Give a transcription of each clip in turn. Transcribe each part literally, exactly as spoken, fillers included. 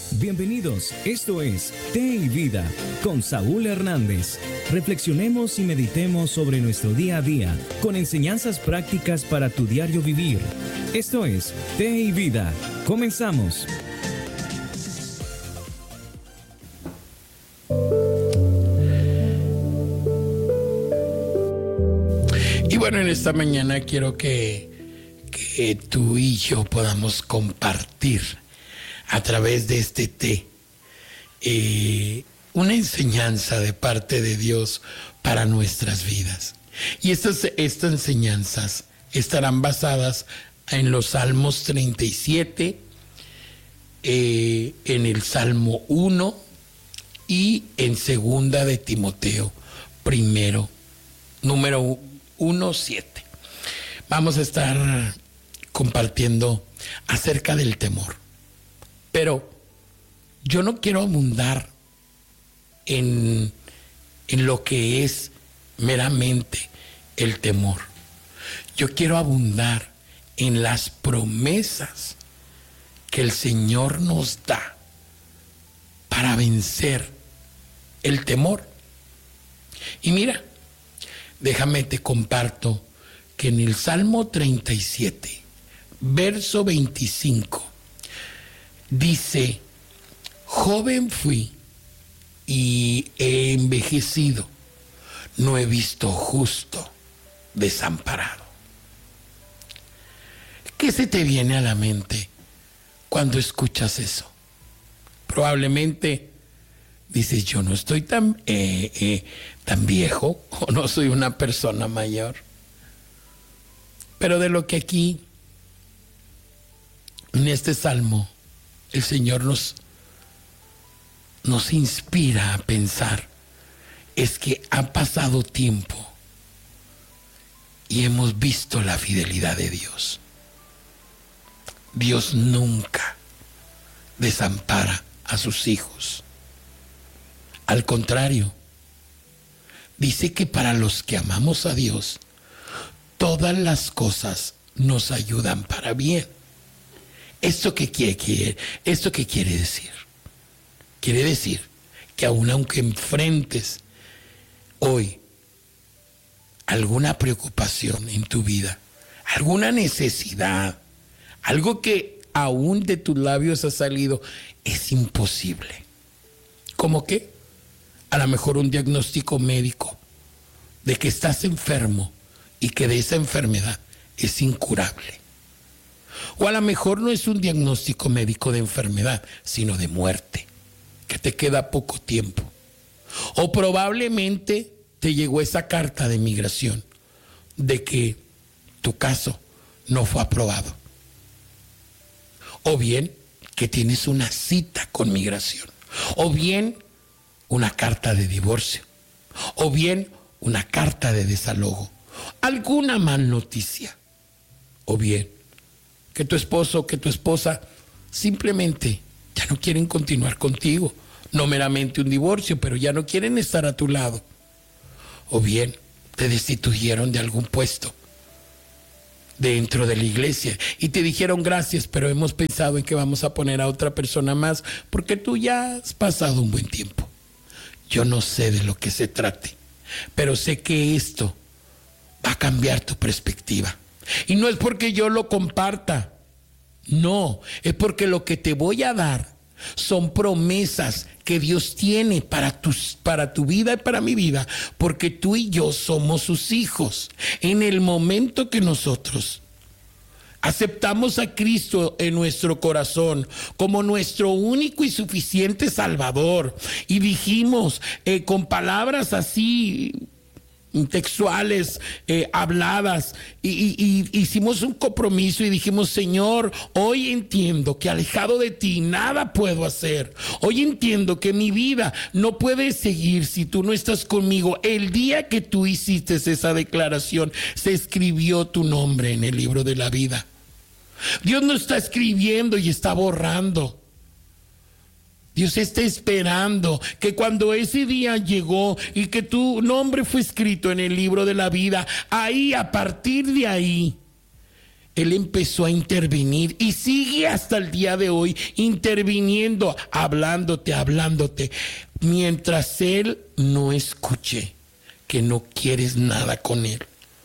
Bienvenidos, esto es Té y Vida con Saúl Hernández. Reflexionemos y meditemos sobre nuestro día a día con enseñanzas prácticas para tu diario vivir. Esto es Té y Vida. Comenzamos. Y bueno, en esta mañana quiero que, que tú y yo podamos compartir a través de este té eh, una enseñanza de parte de Dios para nuestras vidas. Y estas, estas enseñanzas estarán basadas en los Salmos treinta y siete, eh, en el Salmo uno y en Segunda de Timoteo primero, número uno, siete. Vamos a estar compartiendo acerca del temor. Pero yo no quiero abundar en, en lo que es meramente el temor. Yo quiero abundar en las promesas que el Señor nos da para vencer el temor. Y mira, déjame te comparto que en el Salmo treinta y siete, verso veinticinco, dice: joven fui y he envejecido, no he visto justo desamparado. ¿Qué se te viene a la mente cuando escuchas eso? Probablemente dices: yo no estoy tan, eh, eh, tan viejo, o no soy una persona mayor. Pero de lo que aquí, en este salmo, el Señor nos, nos inspira a pensar es que ha pasado tiempo y hemos visto la fidelidad de Dios. Dios nunca desampara a sus hijos. Al contrario, dice que para los que amamos a Dios, todas las cosas nos ayudan para bien. ¿Esto qué quiere, quiere, ¿Esto qué quiere decir? Quiere decir que aun aunque enfrentes hoy alguna preocupación en tu vida, alguna necesidad, algo que aún de tus labios ha salido, es imposible. ¿Cómo qué? A lo mejor un diagnóstico médico de que estás enfermo y que de esa enfermedad es incurable. O a lo mejor no es un diagnóstico médico de enfermedad, sino de muerte, que te queda poco tiempo. O probablemente te llegó esa carta de migración de que tu caso no fue aprobado. O bien que tienes una cita con migración. O bien una carta de divorcio. O bien una carta de desalojo. Alguna mal noticia. O bien que tu esposo o que tu esposa simplemente ya no quieren continuar contigo. No meramente un divorcio, pero ya no quieren estar a tu lado. O bien te destituyeron de algún puesto dentro de la iglesia y te dijeron: gracias, pero hemos pensado en que vamos a poner a otra persona más porque tú ya has pasado un buen tiempo. Yo no sé de lo que se trate, pero sé que esto va a cambiar tu perspectiva. Y no es porque yo lo comparta, no, es porque lo que te voy a dar son promesas que Dios tiene para, tus, para tu vida y para mi vida, porque tú y yo somos sus hijos. En el momento que nosotros aceptamos a Cristo en nuestro corazón como nuestro único y suficiente Salvador, y dijimos eh, con palabras así textuales, eh, habladas, y, y, y hicimos un compromiso y dijimos: Señor, hoy entiendo que alejado de ti nada puedo hacer. Hoy entiendo que mi vida no puede seguir si tú no estás conmigo. El día que tú hiciste esa declaración, se escribió tu nombre en el libro de la vida. Dios no está escribiendo y está borrando. Dios está esperando que cuando ese día llegó y que tu nombre fue escrito en el libro de la vida, ahí, a partir de ahí, Él empezó a intervenir y sigue hasta el día de hoy interviniendo, hablándote, hablándote. Mientras Él no escuche que no quieres nada con Él,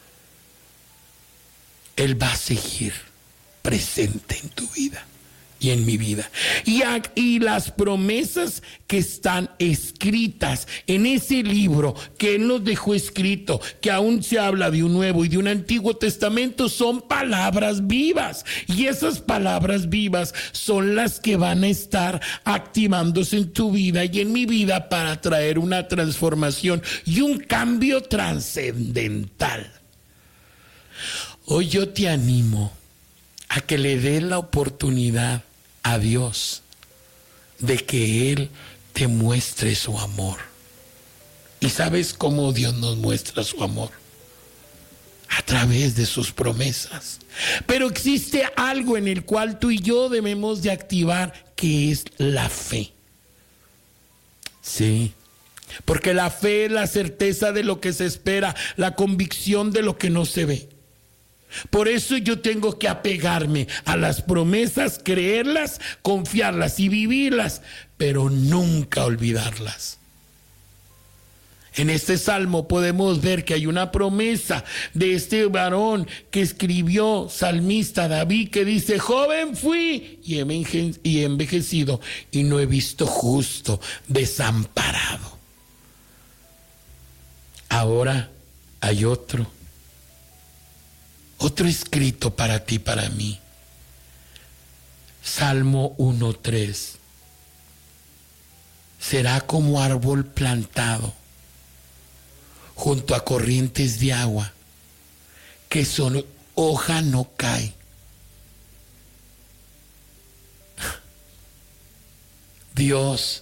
Él va a seguir presente en tu vida y en mi vida. Y, a, y las promesas que están escritas en ese libro que Él nos dejó escrito, que aún se habla de un Nuevo y de un Antiguo Testamento, son palabras vivas. Y esas palabras vivas son las que van a estar activándose en tu vida y en mi vida para traer una transformación y un cambio trascendental. Hoy yo te animo a que le des la oportunidad a Dios de que Él te muestre su amor. ¿Y sabes cómo Dios nos muestra su amor? A través de sus promesas. Pero existe algo en el cual tú y yo debemos de activar, que es la fe. Sí, porque la fe es la certeza de lo que se espera, la convicción de lo que no se ve. Por eso yo tengo que apegarme a las promesas, creerlas, confiarlas y vivirlas, pero nunca olvidarlas. En este salmo podemos ver que hay una promesa de este varón que escribió, salmista David, que dice: joven fui y he envejecido y no he visto justo desamparado. Ahora hay otro. Otro escrito para ti, para mí. Salmo uno tres. Será como árbol plantado junto a corrientes de agua, que su hoja no cae. Dios,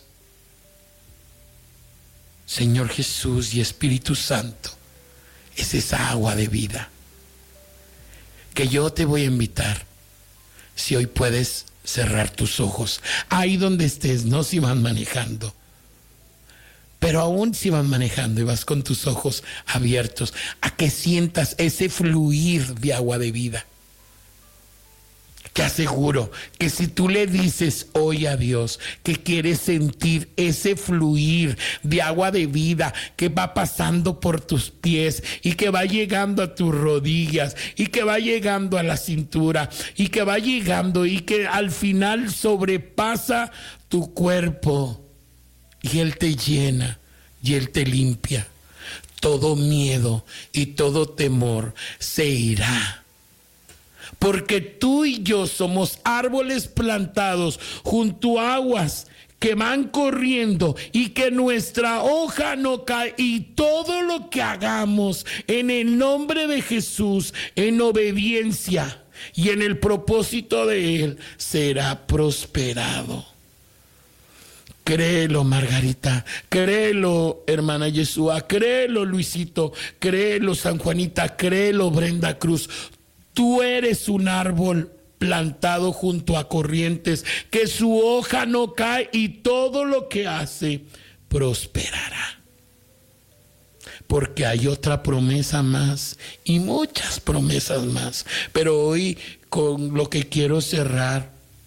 Señor Jesús y Espíritu Santo, es esa agua de vida que yo te voy a invitar. Si hoy puedes cerrar tus ojos, ahí donde estés, no si van manejando, pero aún si van manejando y vas con tus ojos abiertos, a que sientas ese fluir de agua de vida. Te aseguro que si tú le dices hoy a Dios que quieres sentir ese fluir de agua de vida que va pasando por tus pies y que va llegando a tus rodillas y que va llegando a la cintura y que va llegando y que al final sobrepasa tu cuerpo, y Él te llena y Él te limpia, todo miedo y todo temor se irá. Porque tú y yo somos árboles plantados junto a aguas que van corriendo y que nuestra hoja no cae, y todo lo que hagamos en el nombre de Jesús, en obediencia y en el propósito de Él, será prosperado. Créelo, Margarita, créelo, hermana Yeshua, créelo, Luisito, créelo, San Juanita, créelo, Brenda Cruz. Tú eres un árbol plantado junto a corrientes, que su hoja no cae y todo lo que hace prosperará. Porque hay otra promesa más y muchas promesas más. Pero hoy, con lo que quiero cerrar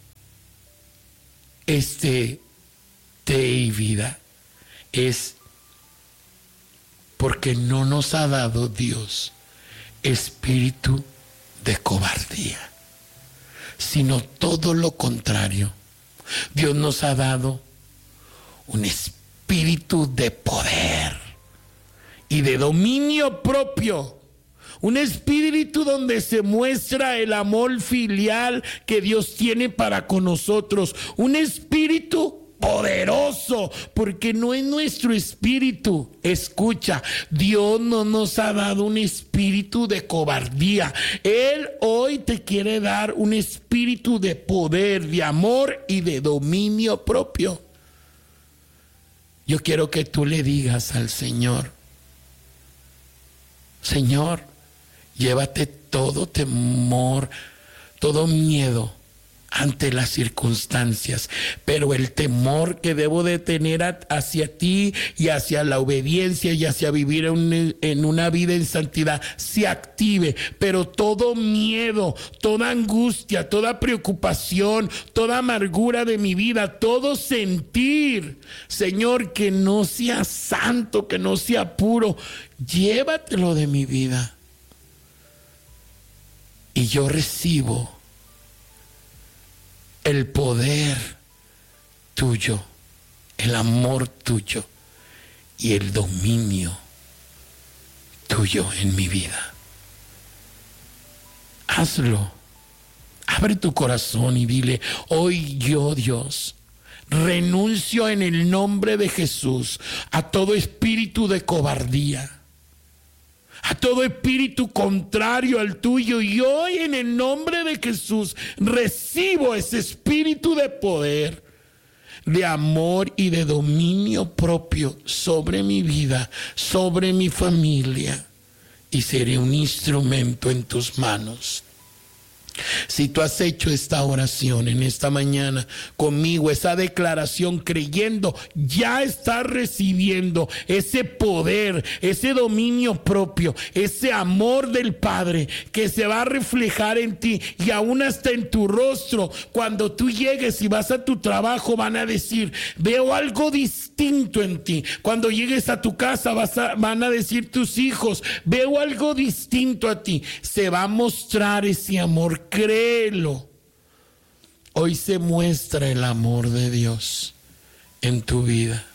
este té y vida, es porque no nos ha dado Dios espíritu de cobardía, sino todo lo contrario. Dios nos ha dado un espíritu de poder y de dominio propio, un espíritu donde se muestra el amor filial que Dios tiene para con nosotros, un espíritu poderoso, porque no es nuestro espíritu. Escucha, Dios no nos ha dado un espíritu de cobardía. Él hoy te quiere dar un espíritu de poder, de amor y de dominio propio. Yo quiero que tú le digas al Señor: Señor, llévate todo temor, todo miedo ante las circunstancias, pero el temor que debo de tener a, hacia ti y hacia la obediencia y hacia vivir en, en una vida en santidad se active, pero todo miedo, toda angustia, toda preocupación, toda amargura de mi vida, todo sentir, Señor, que no sea santo, que no sea puro, llévatelo de mi vida. Y yo recibo el poder tuyo, el amor tuyo y el dominio tuyo en mi vida. Hazlo. Abre tu corazón y dile: hoy yo, Dios, renuncio en el nombre de Jesús a todo espíritu de cobardía, a todo espíritu contrario al tuyo, y hoy en el nombre de Jesús recibo ese espíritu de poder, de amor y de dominio propio sobre mi vida, sobre mi familia, y seré un instrumento en tus manos. Si tú has hecho esta oración en esta mañana conmigo, esa declaración creyendo, ya estás recibiendo ese poder, ese dominio propio, ese amor del Padre que se va a reflejar en ti y aún hasta en tu rostro. Cuando tú llegues y vas a tu trabajo, van a decir: veo algo distinto en ti. Cuando llegues a tu casa, vas a, van a decir tus hijos: veo algo distinto a ti. Se va a mostrar ese amor. Créelo. Hoy se muestra el amor de Dios en tu vida.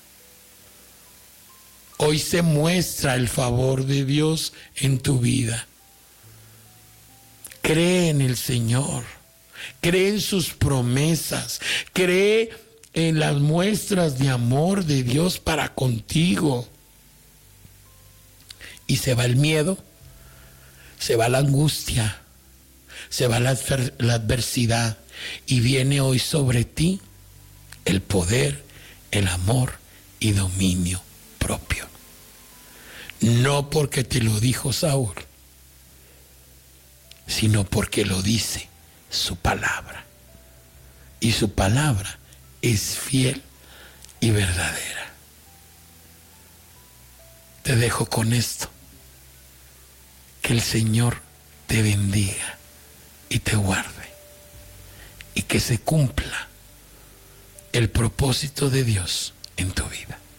Hoy se muestra el favor de Dios en tu vida. Cree en el Señor. Cree en sus promesas. Cree en las muestras de amor de Dios para contigo. Y se va el miedo, se va la angustia, se va la, la adversidad, y viene hoy sobre ti el poder, el amor y dominio propio. No porque te lo dijo Saúl, sino porque lo dice su palabra. Y su palabra es fiel y verdadera. Te dejo con esto. Que el Señor te bendiga y te guarde, y que se cumpla el propósito de Dios en tu vida.